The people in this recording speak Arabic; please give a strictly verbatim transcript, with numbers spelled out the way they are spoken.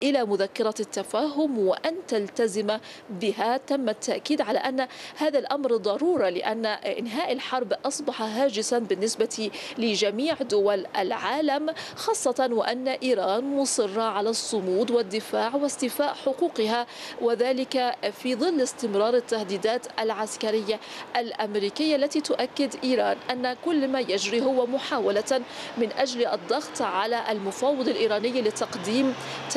إلى مذكرة التفاهم وأن تلتزم بها. تم التأكيد على أن هذا الأمر ضرورة، لأن إنهاء الحرب أصبح هاجسا بالنسبة لجميع دول العالم، خاصة وأن إيران مصرة على الصمود والدفاع واستيفاء حقوقها، وذلك في ظل استمرار التهديدات العسكرية الأمريكية التي تؤكد إيران أن كل ما يجري هو محاولة من أجل الضغط على المفاوض الإيراني لتقديم